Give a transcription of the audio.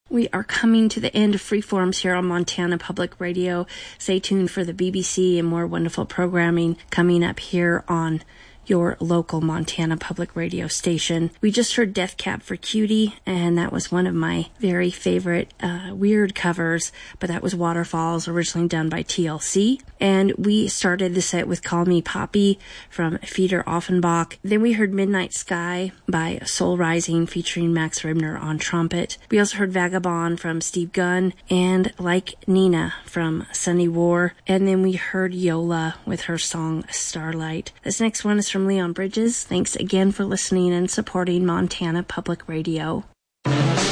We are coming to the end of Freeforms here on Montana Public Radio. Stay tuned for the BBC and more wonderful programming coming up here on your local Montana Public Radio station. We just heard Death Cab for Cutie, and that was one of my very favorite weird covers, but that was Waterfalls, originally done by TLC. And we started the set with Call Me Poppy from Fieter Offenbach. Then we heard Midnight Sky by Soul Rising featuring Max Ribner on trumpet. We also heard Vagabond from Steve Gunn and Like Nina from Sunny War. And then we heard Yola with her song Starlight. This next one is from Leon Bridges. Thanks again for listening and supporting Montana Public Radio.